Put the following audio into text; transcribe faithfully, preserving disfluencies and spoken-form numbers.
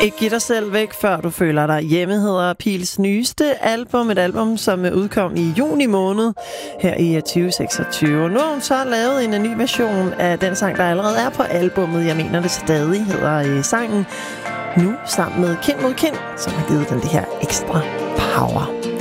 Ikke giv dig selv væk, før du føler dig hjemme, hedder Pils nyeste album. Et album, som udkom i juni måned her i tyve seksogtyve. Nu har hun så lavet en ny version af den sang, der allerede er på albummet. Jeg mener det stadig, hedder sangen Nu sammen med Kind mod Kind, som har givet den det her ekstra power.